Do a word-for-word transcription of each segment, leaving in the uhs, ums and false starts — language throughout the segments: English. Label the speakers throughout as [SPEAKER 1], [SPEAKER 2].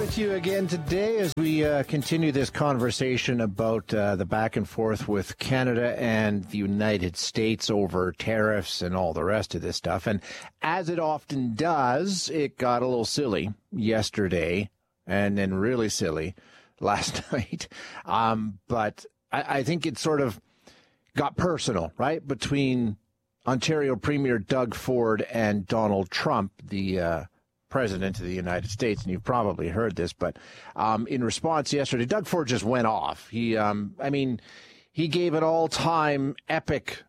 [SPEAKER 1] with you again today as we uh, continue this conversation about uh, the back and forth with Canada and the United States over tariffs and all the rest of this stuff. And as it often does, it got a little silly yesterday and then really silly last night. Um, but I, I think it sort of got personal, right, between Ontario Premier Doug Ford and Donald Trump, the uh, President of the United States. And you've probably heard this, but um, in response yesterday, Doug Ford just went off. He, um, I mean, he gave an all-time epic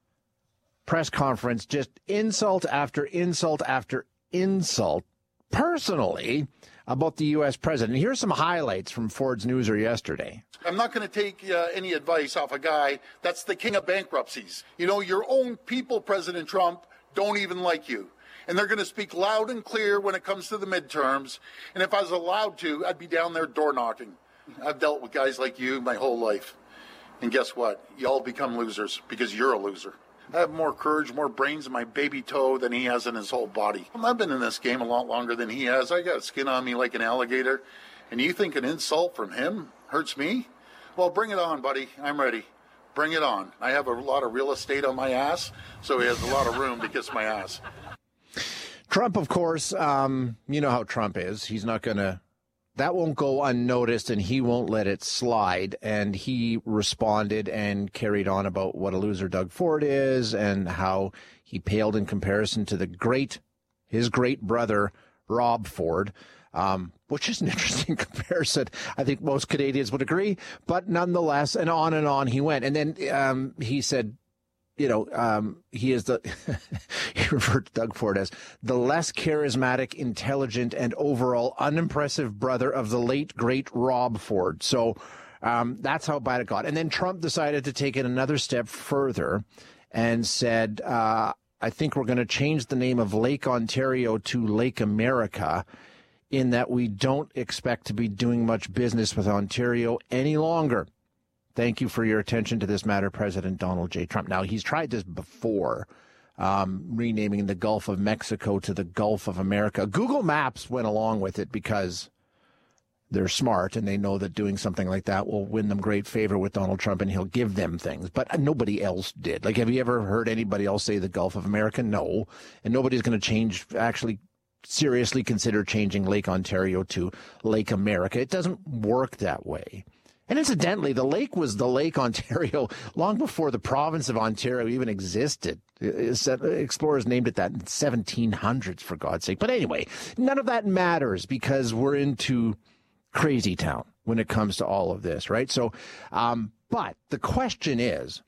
[SPEAKER 1] press conference, just insult after insult after insult, personally, about the U S president. Here's some highlights from Ford's newser yesterday.
[SPEAKER 2] I'm not going to take uh, any advice off a guy that's the king of bankruptcies. You know, your own people, President Trump, don't even like you. And they're going to speak loud and clear when it comes to the midterms. And if I was allowed to, I'd be down there door knocking. I've dealt with guys like you my whole life. And guess what? You all become losers because you're a loser. I have more courage, more brains in my baby toe than he has in his whole body. I've been in this game a lot longer than he has. I got skin on me like an alligator. And you think an insult from him hurts me? Well, bring it on, buddy. I'm ready. Bring it on. I have a lot of real estate on my ass, so he has a lot of room to kiss my ass.
[SPEAKER 1] Trump, of course, um, you know how Trump is. He's not going to, that won't go unnoticed, and he won't let it slide. And he responded and carried on about what a loser Doug Ford is and how he paled in comparison to the great, his great brother, Rob Ford, um, which is an interesting comparison. I think most Canadians would agree. But nonetheless, and on and on he went. And then um, he said, you know, um, he is the, he referred to Doug Ford as the less charismatic, intelligent, and overall unimpressive brother of the late, great Rob Ford. So um, that's how bad it got. And then Trump decided to take it another step further and said, uh, I think we're going to change the name of Lake Ontario to Lake America, in that we don't expect to be doing much business with Ontario any longer. Thank you for your attention to this matter, President Donald J. Trump. Now, he's tried this before, um, renaming the Gulf of Mexico to the Gulf of America. Google Maps went along with it because they're smart and they know that doing something like that will win them great favor with Donald Trump and he'll give them things. But nobody else did. Like, have you ever heard anybody else say the Gulf of America? No. And nobody's going to change, actually seriously consider changing Lake Ontario to Lake America. It doesn't work that way. And incidentally, the lake was the Lake Ontario long before the province of Ontario even existed. Explorers named it that in seventeen hundreds, for God's sake. But anyway, none of that matters because we're into crazy town when it comes to all of this, right? So, um, but the question is,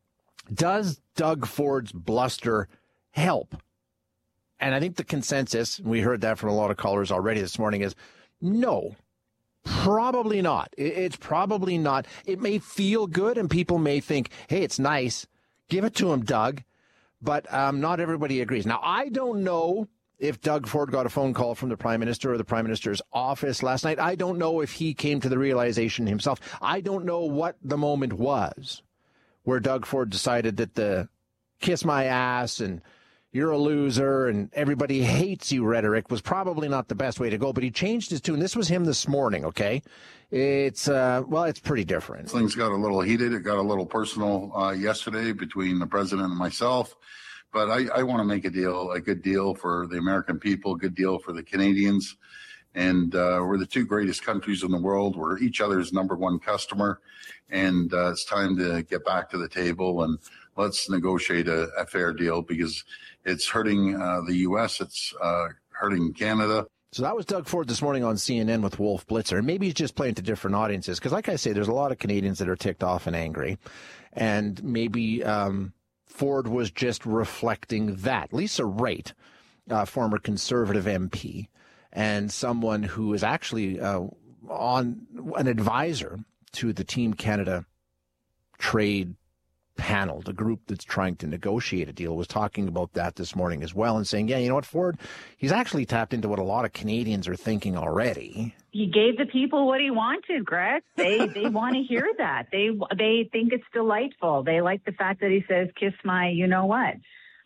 [SPEAKER 1] does Doug Ford's bluster help? And I think the consensus, and we heard that from a lot of callers already this morning, is no. Probably not. It's probably not. It may feel good and people may think, hey, it's nice. Give it to him, Doug. But um, not everybody agrees. Now, I don't know if Doug Ford got a phone call from the Prime Minister or the Prime Minister's office last night. I don't know if he came to the realization himself. I don't know what the moment was where Doug Ford decided that the kiss my ass and you're a loser and everybody hates you rhetoric was probably not the best way to go, but he changed his tune. This was him this morning, okay? It's, uh, well, it's pretty different.
[SPEAKER 3] Things got a little heated. It got a little personal uh, yesterday between the president and myself, but I, I want to make a deal, a good deal for the American people, a good deal for the Canadians. And uh, we're the two greatest countries in the world. We're each other's number one customer. And uh, it's time to get back to the table and let's negotiate a, a fair deal because it's hurting uh, the U S. It's uh, hurting Canada.
[SPEAKER 1] So that was Doug Ford this morning on C N N with Wolf Blitzer. And maybe he's just playing to different audiences because, like I say, there's a lot of Canadians that are ticked off and angry. And maybe um, Ford was just reflecting that. Lisa Raitt, uh, former Conservative M P, and someone who is actually uh, on an advisor to the Team Canada trade panel, the group that's trying to negotiate a deal, was talking about that this morning as well and saying, yeah, you know what, Ford, he's actually tapped into what a lot of Canadians are thinking already.
[SPEAKER 4] He gave the people what he wanted, Greg. They they want to hear that. They they think it's delightful. They like the fact that he says, kiss my you know what.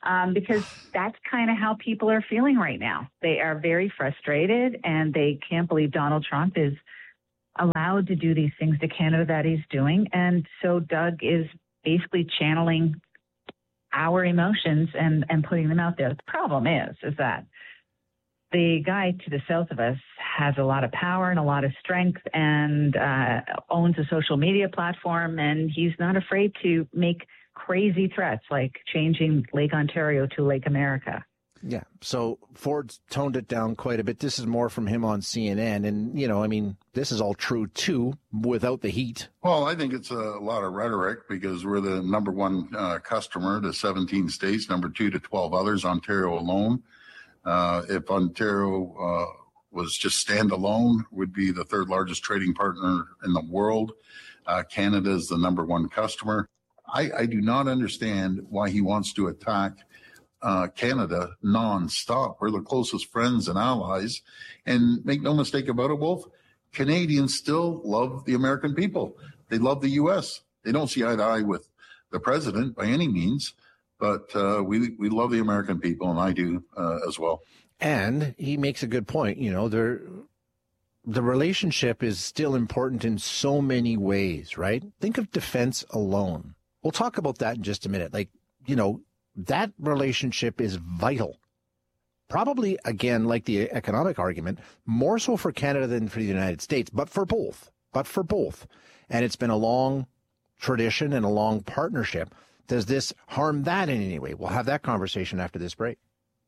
[SPEAKER 4] um, because that's kind of how people are feeling right now. They are very frustrated, and they can't believe Donald Trump is allowed to do these things to Canada that he's doing. And so Doug is basically channeling our emotions and, and putting them out there. The problem is, is that the guy to the south of us has a lot of power and a lot of strength and uh, owns a social media platform, and he's not afraid to make crazy threats like changing Lake Ontario to Lake America.
[SPEAKER 1] Yeah. So Ford's toned it down quite a bit. This is more from him on C N N. And, you know, I mean, this is all true, too, without the heat.
[SPEAKER 3] Well, I think it's a lot of rhetoric because we're the number one uh, customer to seventeen states, number two to twelve others, Ontario alone. Uh, if Ontario uh, was just standalone, would be the third largest trading partner in the world. Uh, Canada is the number one customer. I, I do not understand why he wants to attack Uh, Canada nonstop. We're the closest friends and allies. And make no mistake about it, Wolf, Canadians still love the American people. They love the U S. They don't see eye to eye with the president by any means, but uh, we we love the American people, and I do uh, as well.
[SPEAKER 1] And he makes a good point. You know, there, the relationship is still important in so many ways, right? Think of defense alone. We'll talk about that in just a minute. Like, you know, that relationship is vital. Probably, again, like the economic argument, more so for Canada than for the United States, but for both. But for both. And it's been a long tradition and a long partnership. Does this harm that in any way? We'll have that conversation after this break.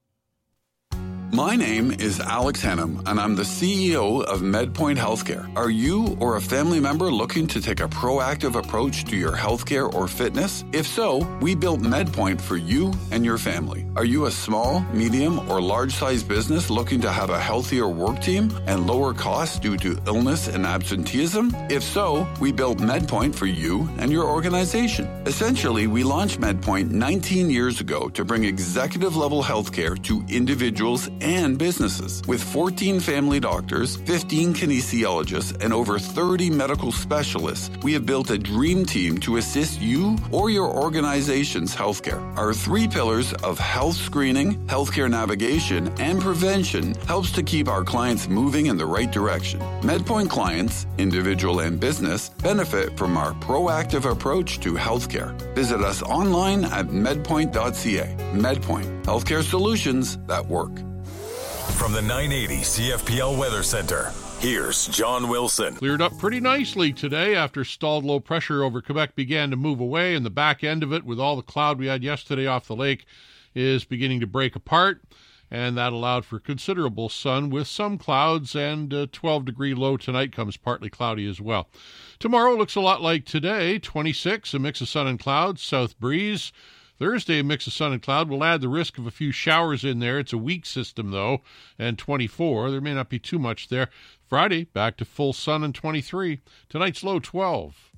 [SPEAKER 5] My name is Alex Hennum, and I'm the C E O of MedPoint Healthcare. Are you or a family member looking to take a proactive approach to your healthcare or fitness? If so, we built MedPoint for you and your family. Are you a small, medium, or large-sized business looking to have a healthier work team and lower costs due to illness and absenteeism? If so, we built MedPoint for you and your organization. Essentially, we launched MedPoint nineteen years ago to bring executive-level healthcare to individuals and businesses. With fourteen family doctors, fifteen kinesiologists, and over thirty medical specialists, we have built a dream team to assist you or your organization's healthcare. Our three pillars of health screening, healthcare navigation, and prevention helps to keep our clients moving in the right direction. MedPoint clients, individual and business, benefit from our proactive approach to healthcare. Visit us online at medpoint dot c a. MedPoint, healthcare solutions that work.
[SPEAKER 6] From the nine eighty C F P L Weather Center, here's John Wilson.
[SPEAKER 7] Cleared up pretty nicely today after stalled low pressure over Quebec began to move away, and the back end of it, with all the cloud we had yesterday off the lake, is beginning to break apart, and that allowed for considerable sun with some clouds, and a twelve degree low tonight comes partly cloudy as well. Tomorrow looks a lot like today, twenty-six, a mix of sun and clouds, south breeze. Thursday, a mix of sun and cloud. We'll add the risk of a few showers in there. It's a weak system, though, and twenty-four. There may not be too much there. Friday, back to full sun and twenty-three. Tonight's low, twelve.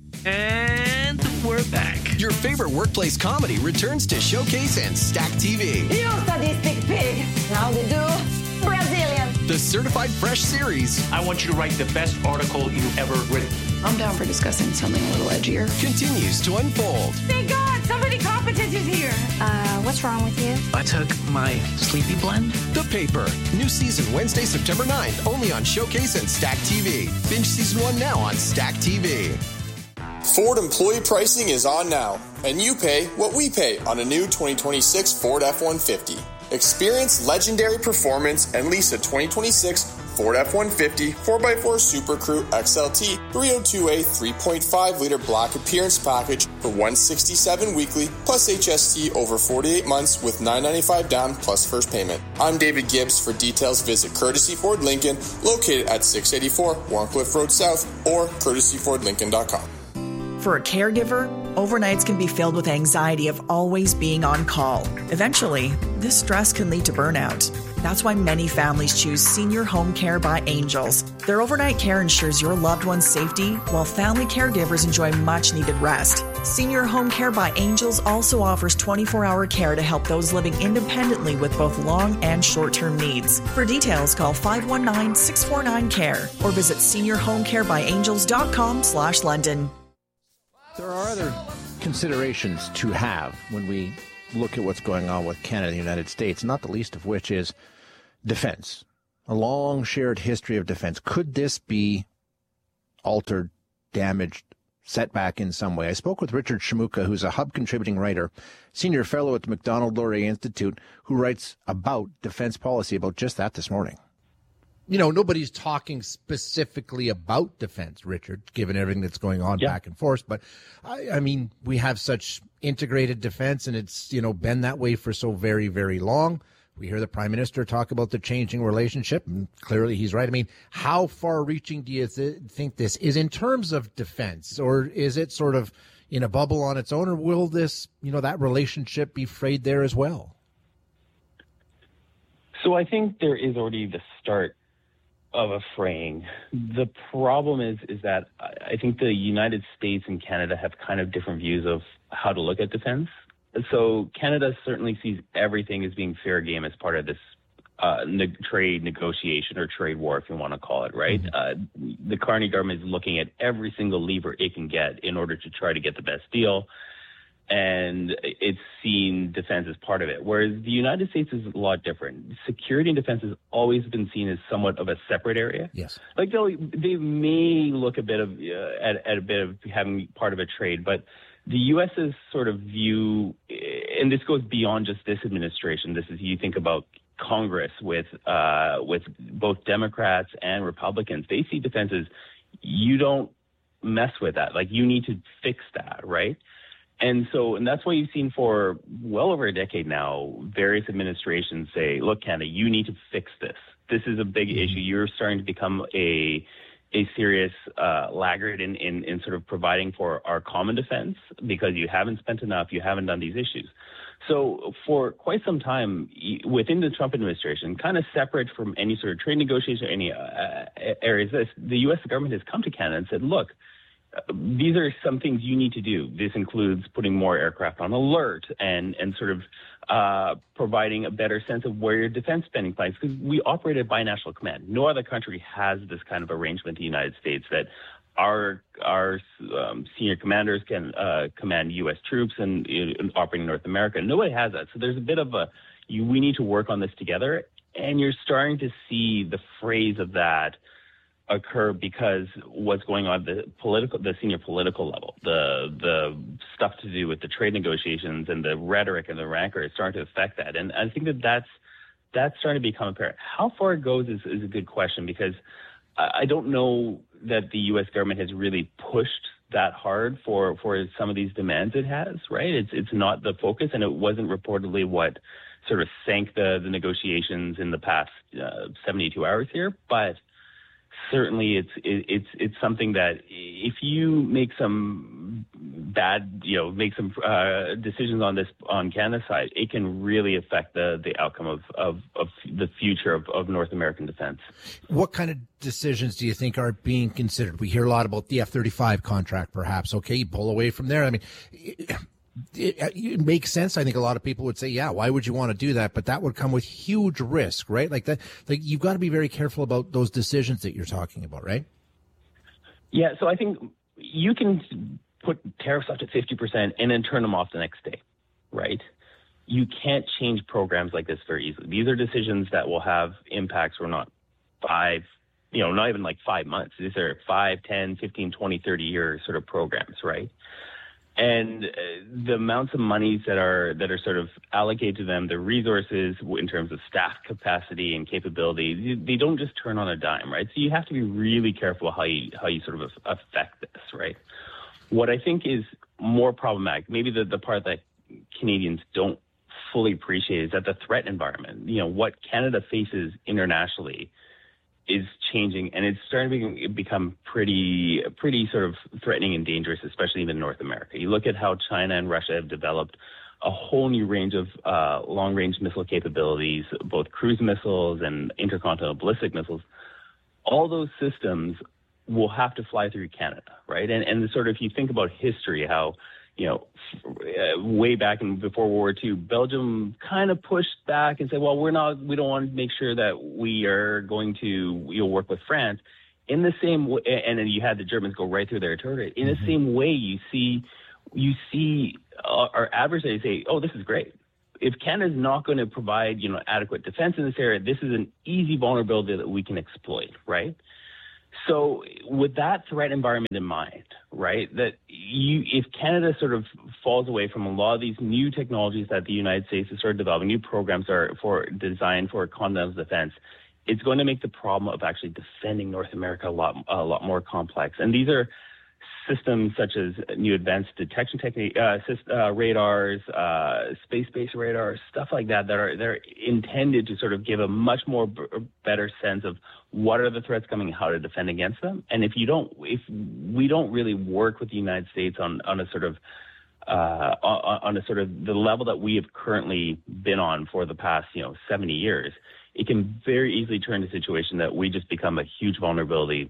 [SPEAKER 8] And we're back.
[SPEAKER 9] Your favorite workplace comedy returns to Showcase and Stack T V.
[SPEAKER 10] You sadistic pig. How they do? Brazilian.
[SPEAKER 9] The Certified Fresh series.
[SPEAKER 8] I want you to write the best article you've ever written.
[SPEAKER 11] I'm down for discussing something a little edgier.
[SPEAKER 9] Continues to unfold.
[SPEAKER 10] Thank God, somebody competent is here.
[SPEAKER 11] Uh, what's wrong with you?
[SPEAKER 8] I took my sleepy blend.
[SPEAKER 9] The Paper. New season Wednesday, September ninth, only on Showcase and Stack T V. Binge season one now on Stack T V.
[SPEAKER 12] Ford employee pricing is on now, and you pay what we pay on a new twenty twenty-six Ford F one fifty. Experience legendary performance and lease a twenty twenty-six Ford F one fifty four by four Super Crew X L T three oh two A three point five liter black appearance package for one hundred sixty-seven dollars weekly plus H S T over forty-eight months with nine hundred ninety-five dollars down plus first payment. I'm David Gibbs. For details, visit Courtesy Ford Lincoln, located at six eighty-four Warncliffe Road South, or courtesy ford lincoln dot com.
[SPEAKER 13] For a caregiver, overnights can be filled with anxiety of always being on call. Eventually, this stress can lead to burnout. That's why many families choose Senior Home Care by Angels. Their overnight care ensures your loved one's safety, while family caregivers enjoy much-needed rest. Senior Home Care by Angels also offers twenty-four hour care to help those living independently with both long and short-term needs. For details, call five one nine, six four nine, C A R E or visit senior home care by angels dot com slash London.
[SPEAKER 1] There are other considerations to have when we look at what's going on with Canada and the United States, not the least of which is defense, a long shared history of defense. Could this be altered, damaged, set back in some way? I spoke with Richard Shamuka, who's a Hub contributing writer, senior fellow at the Macdonald-Laurier Institute, who writes about defense policy, about just that this morning.
[SPEAKER 14] You know, nobody's talking specifically about defense, Richard, given everything that's going on yeah. back and forth. But, I, I mean, we have such integrated defense, and it's, you know, been that way for so very, very long. We hear the Prime Minister talk about the changing relationship, and clearly he's right. I mean, how far-reaching do you th- think this is in terms of defense? Or is it sort of in a bubble on its own, or will this, you know, that relationship be frayed there as well?
[SPEAKER 15] So I think there is already the start of a fraying. The problem is is that I think the United States and Canada have kind of different views of how to look at defense. So Canada certainly sees everything as being fair game as part of this uh, ne- trade negotiation or trade war, if you want to call it, right? Mm-hmm. Uh, the Carney government is looking at every single lever it can get in order to try to get the best deal. And it's seen defense as part of it. Whereas the United States is a lot different. Security and defense has always been seen as somewhat of a separate area.
[SPEAKER 14] Yes.
[SPEAKER 15] Like they'll, they may look a bit of uh, at, at a bit of having part of a trade, but the US's sort of view, and this goes beyond just this administration. This is, you think about Congress with uh, with both Democrats and Republicans. They see defense as, you don't mess with that. Like, you need to fix that, right? And so, and that's why you've seen for well over a decade now, various administrations say, look, Canada, you need to fix this. This is a big mm-hmm. issue. You're starting to become a a serious uh, laggard in, in, in sort of providing for our common defense because you haven't spent enough, you haven't done these issues. So for quite some time within the Trump administration, kind of separate from any sort of trade negotiation or any uh, areas, this, the U S government has come to Canada and said, look, these are some things you need to do. This includes putting more aircraft on alert and, and sort of uh, providing a better sense of where your defense spending lies, because we operate a binational command. No other country has this kind of arrangement in the United States that our our um, senior commanders can uh, command U S troops and, and operate in North America. Nobody has that. So there's a bit of a, you, we need to work on this together. And you're starting to see the phrase of that occur because what's going on at the political, the senior political level, the the stuff to do with the trade negotiations and the rhetoric and the rancor is starting to affect that. And I think that that's, that's starting to become apparent. How far it goes is, is a good question, because I don't know that the U S government has really pushed that hard for, for some of these demands it has, right? It's it's not the focus, and it wasn't reportedly what sort of sank the, the negotiations in the past uh, seventy-two hours here, but certainly it's it, it's it's something that if you make some bad, you know, make some uh, decisions on this on Canada's side, it can really affect the, the outcome of, of, of the future of, of North American defense.
[SPEAKER 14] What kind of decisions do you think are being considered? We hear a lot about the F thirty-five contract, perhaps. Okay, you pull away from there. I mean, it, it, it makes sense. I think a lot of people would say, yeah, why would you want to do that? But that would come with huge risk, right? Like that, like you've got to be very careful about those decisions that you're talking about, right?
[SPEAKER 15] Yeah, so I think you can put tariffs up to fifty percent and then turn them off the next day, right? You can't change programs like this very easily. These are decisions that will have impacts for not five, you know, not even like five months. These are five, ten, fifteen, twenty, thirty year sort of programs, right? And uh, the amounts of monies that are that are sort of allocated to them, the resources in terms of staff capacity and capability, they don't just turn on a dime, right? So you have to be really careful how you how you sort of affect this, right? What I think is more problematic, maybe the, the part that Canadians don't fully appreciate, is that the threat environment, you know, what Canada faces internationally is changing, and it's starting to become pretty, pretty sort of threatening and dangerous, especially even in North America. You look at how China and Russia have developed a whole new range of uh, long-range missile capabilities, both cruise missiles and intercontinental ballistic missiles. All those systems will have to fly through Canada, right? And and sort of, if you think about history, how, you know, way back in before World War Two, Belgium kind of pushed back and said, well, we're not, we don't want to make sure that we are going to, you know, work with France. In the same way, and then you had the Germans go right through their territory. In mm-hmm. the same way, you see, you see our adversaries say, oh, this is great. if Canada's not going to provide, you know, adequate defense in this area, this is an easy vulnerability that we can exploit, right? So with that threat environment in mind, right, that you, if Canada sort of falls away from a lot of these new technologies that the United States is sort of developing, new programs are for designed for continental defense, it's going to make the problem of actually defending North America a lot, a lot more complex. And these are systems such as new advanced detection technique, uh, uh, radars, uh, space-based radars, stuff like that, that are they're intended to sort of give a much more b- better sense of what are the threats coming and how to defend against them. And if you don't, if we don't really work with the United States on, on a sort of uh, on, on a sort of the level that we have currently been on for the past, you know, seventy years, it can very easily turn to a situation that we just become a huge vulnerability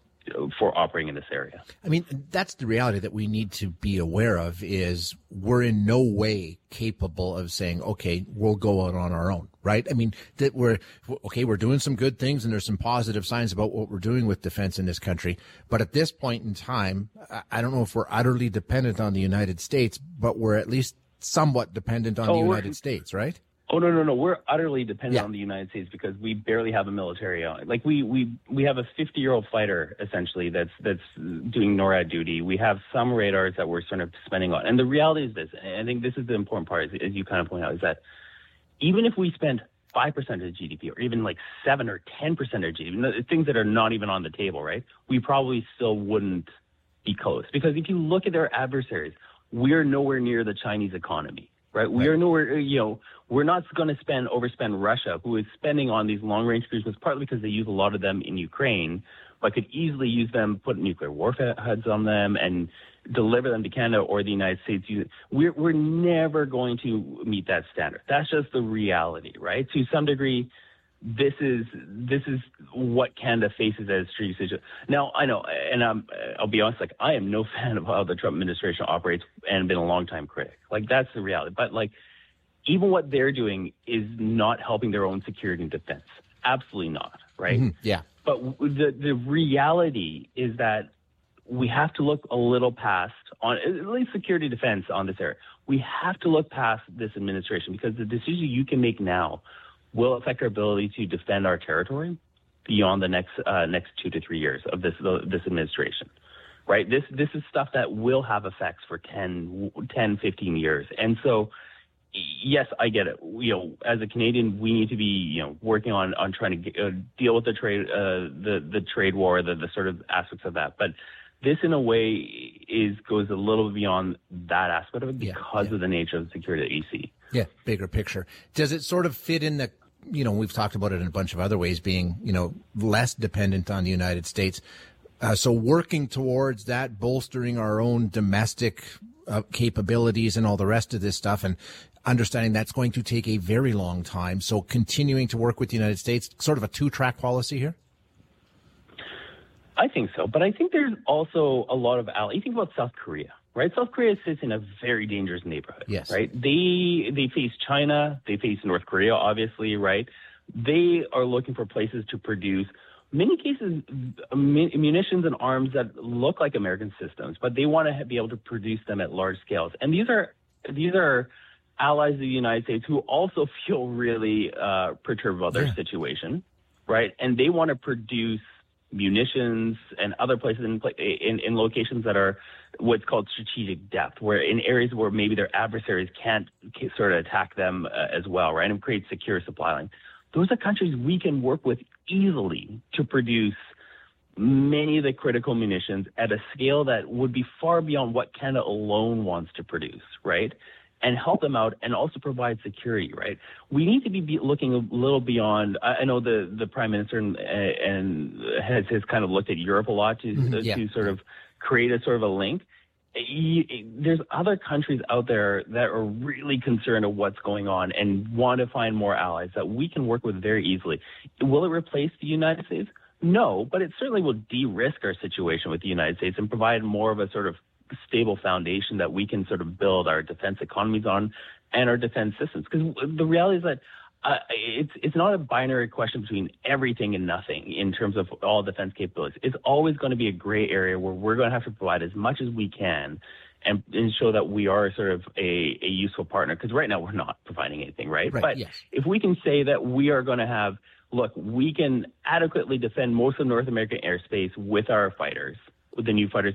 [SPEAKER 15] for operating in this area.
[SPEAKER 14] I mean, that's the reality that we need to be aware of is we're in no way capable of saying, okay, we'll go out on our own, right? I mean, that we're, okay, we're doing some good things and there's some positive signs about what we're doing with defense in this country. But at this point in time, I don't know if we're utterly dependent on the United States, but we're at least somewhat dependent on
[SPEAKER 15] oh,
[SPEAKER 14] the United States, right?
[SPEAKER 15] Oh, no, no, no. We're utterly dependent
[SPEAKER 14] yeah.
[SPEAKER 15] on the United States because we barely have a military on it. Like we, we, we have a fifty-year-old fighter, essentially, that's that's doing NORAD duty. We have some radars that we're sort of spending on. And the reality is this, and I think this is the important part, as you kind of point out, is that even if we spend five percent of G D P or even like seven or ten percent of G D P, things that are not even on the table, right, we probably still wouldn't be close. Because if you look at their adversaries, we're nowhere near the Chinese economy. Right. We are nowhere, you know, we're not going to spend, overspend Russia, who is spending on these long range cruisers, partly because they use a lot of them in Ukraine, but could easily use them, put nuclear warheads on them and deliver them to Canada or the United States. We're, we're never going to meet that standard. That's just the reality, right? To some degree, this is this is what Canada faces as strategic situation. Now, I know, and I'm, I'll be honest, like, I am no fan of how the Trump administration operates and been a long-time critic. Like, that's the reality. But, like, even what they're doing is not helping their own security and defense. Absolutely not, right?
[SPEAKER 14] Mm-hmm. Yeah.
[SPEAKER 15] But the the reality is that we have to look a little past, on at least security defense on this area. We have to look past this administration because the decision you can make now will affect our ability to defend our territory beyond the next uh, next two to three years of this uh, this administration, right? This this is stuff that will have effects for ten, fifteen years. And so, yes, I get it. You know, as a Canadian, we need to be, you know, working on, on trying to get, uh, deal with the trade uh, the the trade war, the, the sort of aspects of that. But this, in a way, is goes a little beyond that aspect of it because yeah, yeah. of the nature of the security that you see.
[SPEAKER 14] Yeah, bigger picture. Does it sort of fit in the, you know, we've talked about it in a bunch of other ways, being, you know, less dependent on the United States. Uh, so working towards that, bolstering our own domestic uh, capabilities and all the rest of this stuff, and understanding that's going to take a very long time. So continuing to work with the United States, sort of a two-track policy here?
[SPEAKER 15] I think so. But I think there's also a lot of allies. You think about South Korea. Right, South Korea sits in a very dangerous neighborhood.
[SPEAKER 14] Yes.
[SPEAKER 15] Right, they they face China, they face North Korea, obviously. Right, they are looking for places to produce, in many cases, munitions and arms that look like American systems, but they want to be able to produce them at large scales. And these are these are allies of the United States who also feel really uh, perturbed about their yeah. situation, right? And they want to produce munitions and other places in, in in locations that are what's called strategic depth, where in areas where maybe their adversaries can't sort of attack them uh, as well, right, and create secure supply lines. Those are countries we can work with easily to produce many of the critical munitions at a scale that would be far beyond what Canada alone wants to produce, right, and help them out and also provide security, right? We need to be looking a little beyond. I know the, the Prime Minister and, and has, has kind of looked at Europe a lot to, mm-hmm, yeah. to sort of create a sort of a link. There's other countries out there that are really concerned of what's going on and want to find more allies that we can work with very easily. Will it replace the United States? No, but it certainly will de-risk our situation with the United States and provide more of a sort of stable foundation that we can sort of build our defense economies on and our defense systems. Because the reality is that uh, it's it's not a binary question between everything and nothing in terms of all defense capabilities. It's always going to be a gray area where we're going to have to provide as much as we can and, and show that we are sort of a, a useful partner, because right now we're not providing anything, right?
[SPEAKER 14] Right,
[SPEAKER 15] but
[SPEAKER 14] yes.
[SPEAKER 15] if we can say that we are going to have, look, we can adequately defend most of North American airspace with our fighters, with the new fighters